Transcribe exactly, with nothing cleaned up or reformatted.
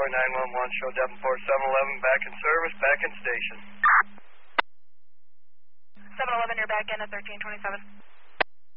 nine one one, show Davenport seven eleven, back in service, back in station. seven eleven, you're back in at thirteen twenty-seven.